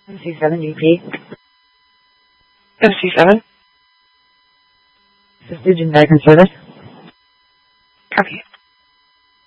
MC7 EP. MC7. Assisted in background service. Copy.